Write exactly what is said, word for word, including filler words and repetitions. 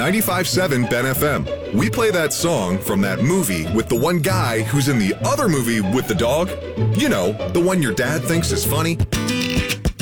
ninety-five point seven Ben F M. We play that song from that movie with the one guy who's in the other movie with the dog. You know, the one your dad thinks is funny.